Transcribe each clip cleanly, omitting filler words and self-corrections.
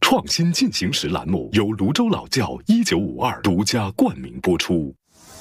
创新进行时栏目由泸州老窖1952独家冠名播出。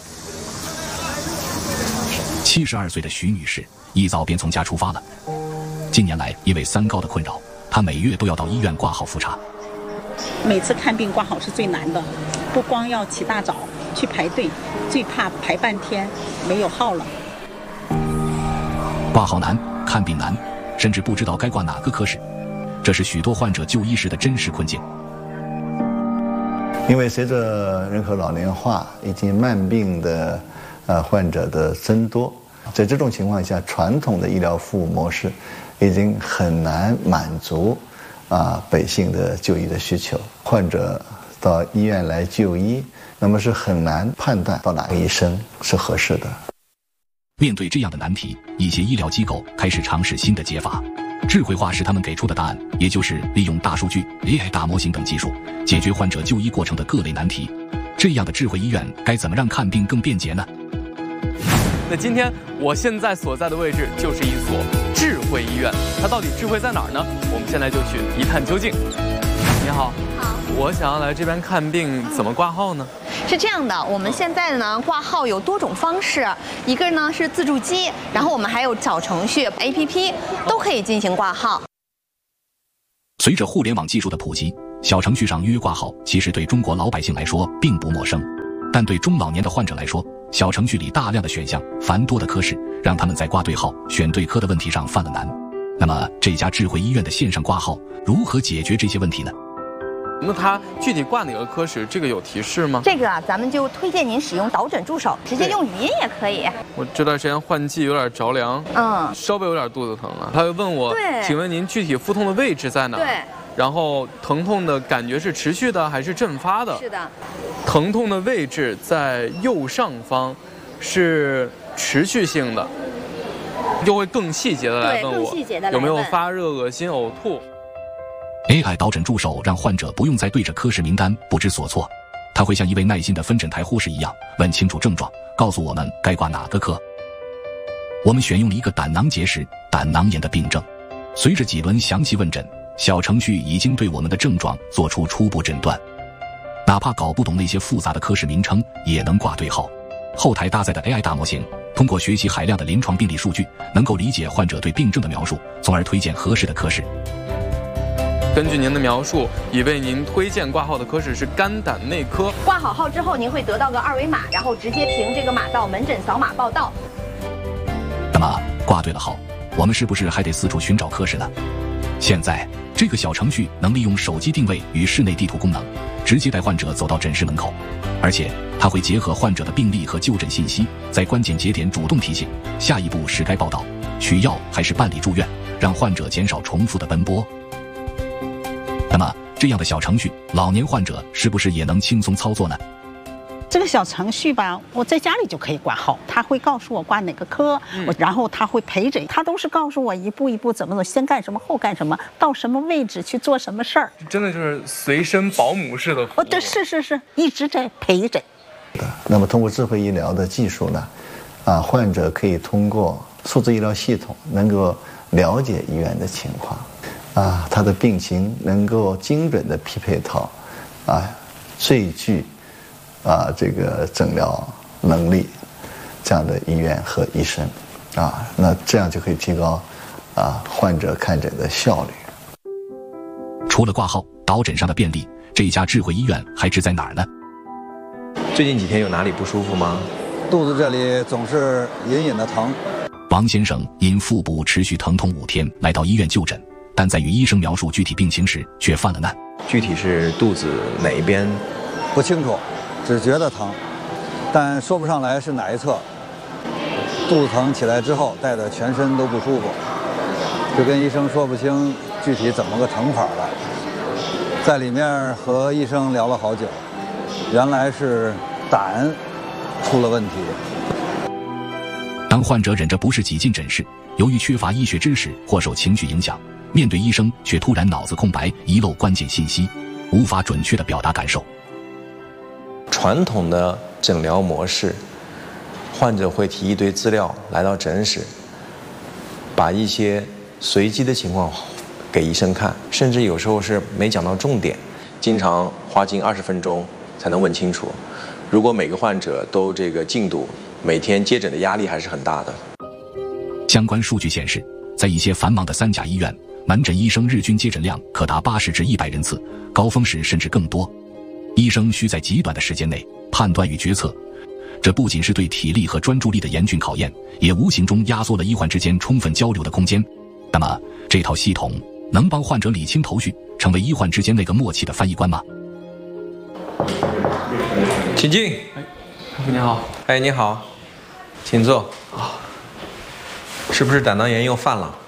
72岁的徐女士一早便从家出发了。近年来，因为三高的困扰，她每月都要到医院挂号复查。 每次看病挂号是最难的，不光要起大早去排队，最怕排半天没有号了。 挂号难，看病难，甚至不知道该挂哪个科室，这是许多患者就医时的真实困境。 因为随着人口老龄化以及慢病的患者的增多，在这种情况下，传统的医疗服务模式已经很难满足百姓的就医的需求。患者到医院来就医，那么是很难判断到哪个医生是合适的。 面对这样的难题，一些医疗机构开始尝试新的解法。智慧化是他们给出的答案，也就是利用大数据、AI 大模型等技术，解决患者就医过程的各类难题。这样的智慧医院该怎么让看病更便捷呢？ 那今天我现在所在的位置就是一所智慧医院，它到底智慧在哪儿呢？我们现在就去一探究竟。你好。 好。 我想要来这边看病，怎么挂号呢？ 是这样的，我们现在呢挂号有多种方式，一个呢是自助机，然后我们还有小程序、APP 都可以进行挂号。 随着互联网技术的普及，小程序上预约挂号其实对中国老百姓来说并不陌生，但对中老年的患者来说，小程序里大量的选项、繁多的科室，让他们在挂对号、选对科的问题上犯了难。那么这家智慧医院的线上挂号如何解决这些问题呢？ 那它具体挂哪个科室，这个有提示吗？ 这个咱们就推荐您使用导诊助手，直接用语音也可以。 我这段时间换季有点着凉，稍微有点肚子疼了。他会问我，请问您具体腹痛的位置在哪？对。然后疼痛的感觉是持续的还是阵发的？是的。疼痛的位置在右上方，是持续性的，就会更细节的来问我有没有发热、恶心、呕吐。 AI 导诊助手让患者不用再对着科室名单不知所措，他会像一位耐心的分诊台护士一样问清楚症状，告诉我们该挂哪个科。我们选用了一个胆囊结石、胆囊炎的病症，随着几轮详细问诊，小程序已经对我们的症状做出初步诊断，哪怕搞不懂那些复杂的科室名称，也能挂对号。后台搭载的 AI 大模型通过学习海量的临床病例数据，能够理解患者对病症的描述，从而推荐合适的科室。 根据您的描述，已为您推荐挂号的科室是肝胆内科。 挂好号之后，您会得到个二维码，然后直接凭这个码到门诊扫码报到。 那么挂对了号，我们是不是还得四处寻找科室呢？现在这个小程序能利用手机定位与室内地图功能，直接带患者走到诊室门口，而且它会结合患者的病历和就诊信息，在关键节点主动提醒下一步是该报到、取药还是办理住院，让患者减少重复的奔波。那么这样的小程序，老年患者是不是也能轻松操作呢？ 这个小程序吧，我在家里就可以挂号，他会告诉我挂哪个科，然后他会陪诊，他都是告诉我一步一步怎么走，先干什么后干什么，到什么位置去做什么事儿。 真的就是随身保姆式的服务。 对，是，一直在陪诊。 那么通过智慧医疗的技术呢，患者可以通过数字医疗系统能够了解医院的情况。他的病情能够精准地匹配到最具这个诊疗能力这样的医院和医生那这样就可以提高患者看诊的效率。 除了挂号、导诊上的便利，这一家智慧医院还值在哪儿呢？ 最近几天有哪里不舒服吗？ 肚子这里总是隐隐的疼。 王先生因腹部持续疼痛5天来到医院就诊，但在与医生描述具体病情时却犯了难。 具体是肚子哪一边？ 不清楚，只觉得疼，但说不上来是哪一侧。肚子疼起来之后，带的全身都不舒服，就跟医生说不清具体怎么个疼法了。在里面和医生聊了好久，原来是胆出了问题。 当患者忍着不适挤进诊室，由于缺乏医学知识或受情绪影响，面对医生却突然脑子空白，遗漏关键信息，无法准确地表达感受。 传统的诊疗模式，患者会提一堆资料来到诊室，把一些随机的情况给医生看，甚至有时候是没讲到重点，经常花近20分钟才能问清楚。如果每个患者都这个进度，每天接诊的压力还是很大的。 相关数据显示，在一些繁忙的3甲医院，门诊医生日均接诊量可达80至100人次，高峰时甚至更多。医生需在极短的时间内判断与决策，这不仅是对体力和专注力的严峻考验，也无形中压缩了医患之间充分交流的空间。那么，这套系统能帮患者理清头绪，成为医患之间那个默契的翻译官吗？ 请进。 大夫你好。 哎，你好，请坐。是不是胆囊炎又犯了？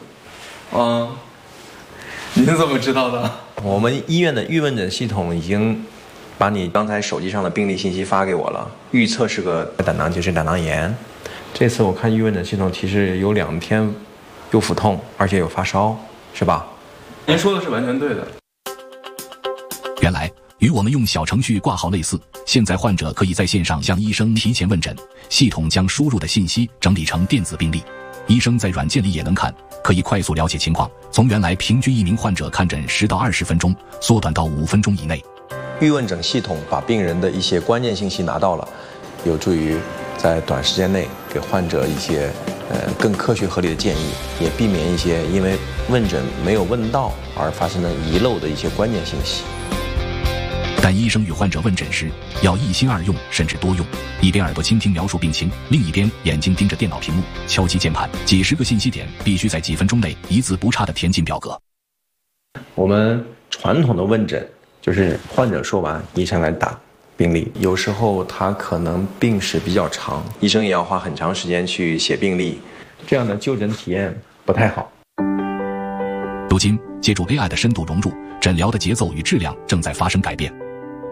您怎么知道的？ 我们医院的预问诊系统已经把你刚才手机上的病历信息发给我了，预测是个胆囊结石、胆囊炎。这次我看预问诊系统提示有2天有腹痛，而且有发烧，是吧？ 您说的是完全对的。 原来与我们用小程序挂号类似，现在患者可以在线上向医生提前问诊，系统将输入的信息整理成电子病历，医生在软件里也能看，可以快速了解情况，从原来平均1名患者看诊10到20分钟，缩短到5分钟以内。 预问诊系统把病人的一些关键信息拿到了，有助于在短时间内给患者一些更科学合理的建议，也避免一些因为问诊没有问到而发生的遗漏的一些关键信息。 但医生与患者问诊时要一心二用，甚至多用，一边耳朵倾听描述病情，另一边眼睛盯着电脑屏幕，敲击键盘，几十个信息点必须在几分钟内一字不差地填进表格。 我们传统的问诊就是患者说完，医生来打病历，有时候他可能病史比较长，医生也要花很长时间去写病历，这样的就诊体验不太好。 如今，借助 AI 的深度融入，诊疗的节奏与质量正在发生改变。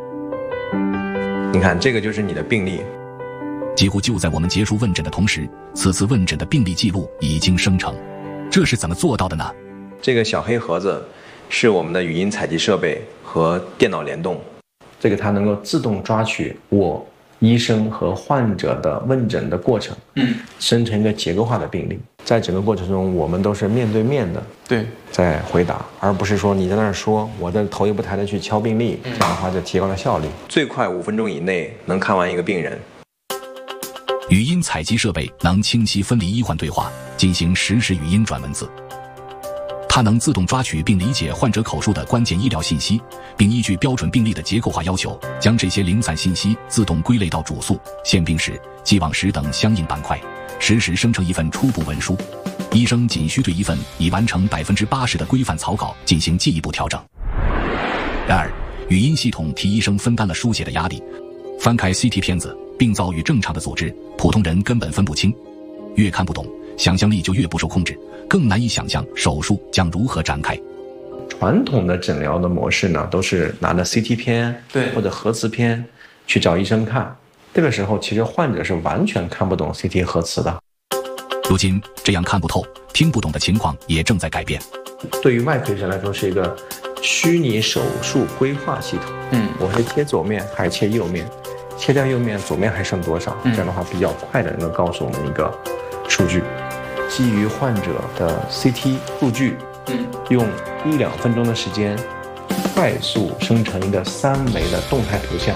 你看，这个就是你的病历。 几乎就在我们结束问诊的同时，此次问诊的病历记录已经生成。这是怎么做到的呢？ 这个小黑盒子是我们的语音采集设备和电脑联动，这个它能够自动抓取我医生和患者的问诊的过程，生成一个结构化的病历。在整个过程中，我们都是面对面的， 对， 在回答，而不是说你在那儿说，我的头也不抬的去敲病历，这样的话就提高了效率。最快5分钟以内能看完一个病人。 语音采集设备能清晰分离医患对话，进行实时语音转文字。它能自动抓取并理解患者口述的关键医疗信息，并依据标准病历的结构化要求，将这些零散信息自动归类到主诉、限病史、既往史等相应板块，实时生成一份初步文书。医生仅需对一份已完成80%的规范草稿进行进一步调整。然而，语音系统替医生分担了书写的压力。翻开 CT 片子，病灶与正常的组织，普通人根本分不清。越看不懂，想象力就越不受控制，更难以想象手术将如何展开。 传统的诊疗的模式呢，都是拿着 CT 片或者核磁片去找医生看，这个时候其实患者是完全看不懂 CT 核磁的。 如今这样看不透、听不懂的情况也正在改变。 对于外科医生来说，是一个虚拟手术规划系统。我是切左面还是切右面？切掉右面，左面还剩多少？这样的话比较快的能够告诉我们一个数据。基于患者的 CT 数据，用1-2分钟的时间，快速生成一个3维的动态图像。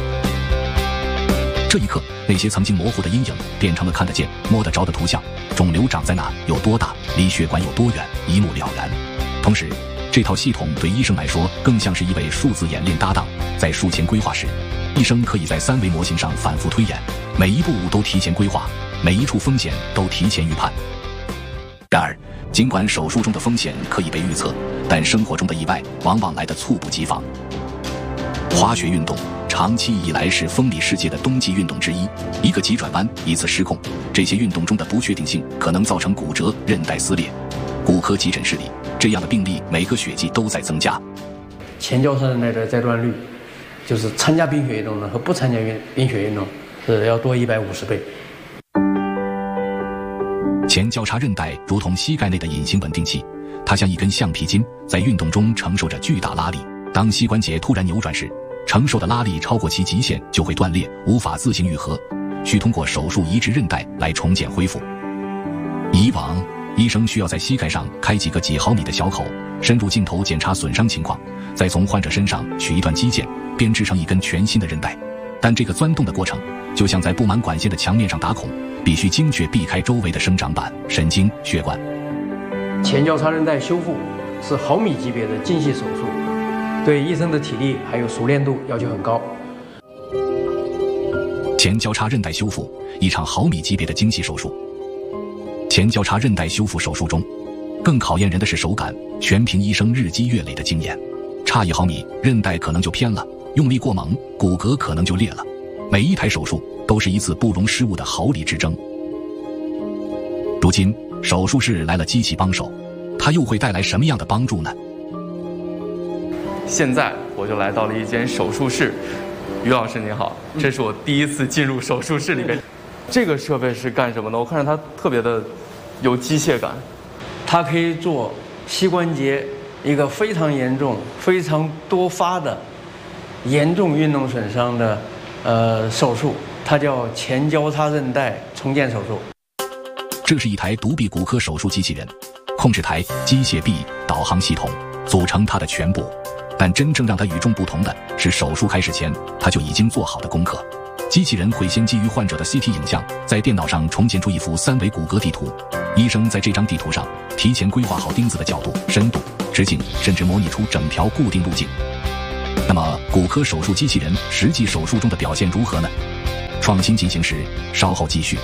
这一刻，那些曾经模糊的阴影变成了看得见、摸得着的图像。肿瘤长在哪、有多大、离血管有多远，一目了然。同时，这套系统对医生来说更像是一位数字演练搭档。在术前规划时，医生可以在3维模型上反复推演，每一步都提前规划，每一处风险都提前预判。然而，尽管手术中的风险可以被预测，但生活中的意外往往来得猝不及防。滑雪运动长期以来是风靡世界的冬季运动之一，一个急转弯，一次失控，这些运动中的不确定性可能造成骨折、韧带撕裂。骨科急诊室里，这样的病例每个雪季都在增加。 前交叉韧带的再断率，就是参加冰雪运动的和不参加冰雪运动是要多150倍。 前交叉韧带如同膝盖内的隐形稳定器，它像一根橡皮筋，在运动中承受着巨大拉力。当膝关节突然扭转时，承受的拉力超过其极限就会断裂，无法自行愈合，需通过手术移植韧带来重建恢复。以往医生需要在膝盖上开几个几毫米的小口，深入镜头检查损伤情况，再从患者身上取一段肌腱，编织成一根全新的韧带。但这个钻洞的过程就像在布满管线的墙面上打孔，必须精确避开周围的生长板、神经、血管。 前交叉韧带修复是毫米级别的精细手术，对医生的体力还有熟练度要求很高。 前交叉韧带修复，一场毫米级别的精细手术。前交叉韧带修复手术中，更考验人的是手感，全凭医生日积月累的经验。差1毫米，韧带可能就偏了，用力过猛，骨骼可能就裂了。每一台手术都是一次不容失误的毫厘之争。如今手术室来了机器帮手，它又会带来什么样的帮助呢？ 现在我就来到了一间手术室。于老师您好，这是我第一次进入手术室里边。这个设备是干什么的？我看着它特别的有机械感。 它可以做膝关节一个非常严重、非常多发的严重运动损伤的手术，它叫前交叉韧带重建手术。 这是一台独臂骨科手术机器人，控制台、机械臂、导航系统组成它的全部。但真正让它与众不同的是，手术开始前它就已经做好的功课。机器人会先基于患者的 CT 影像，在电脑上重建出一幅3维骨骼地图。医生在这张地图上提前规划好钉子的角度、深度、直径，甚至模拟出整条固定路径。那么骨科手术机器人实际手术中的表现如何呢？创新进行时，稍后继续。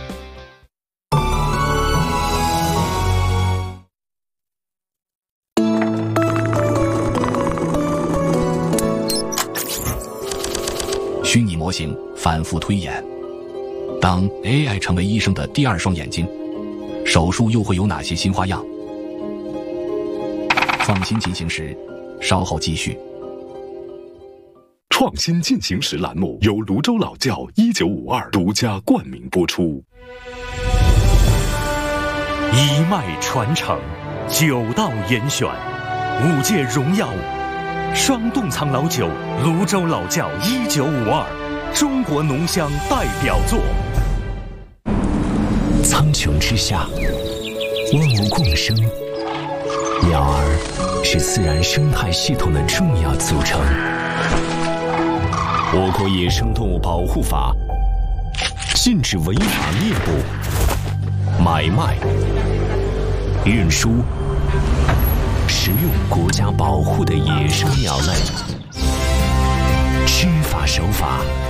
虚拟模型反复推演。当 AI 成为医生的第2双眼睛，手术又会有哪些新花样？创新进行时，稍后继续。 创新进行时栏目由泸州老窖1952独家冠名播出。 一脉传承，9道严选，5届荣耀双冻藏老酒，泸州老窖1952，中国浓香代表作。 苍穹之下，万物共生，鸟儿是自然生态系统的重要组成。我国野生动物保护法禁止违法猎捕、买卖、运输、食用国家保护的野生鸟类，知法守法，